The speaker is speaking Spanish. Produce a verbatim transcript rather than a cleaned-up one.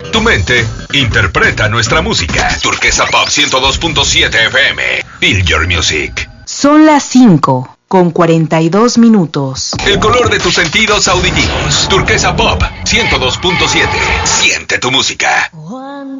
Tu mente interpreta nuestra música. Turquesa Pop ciento dos punto siete F M. Feel your music. Son las cinco con cuarenta y dos minutos. El color de tus sentidos auditivos. Turquesa Pop ciento dos punto siete. Siente tu música.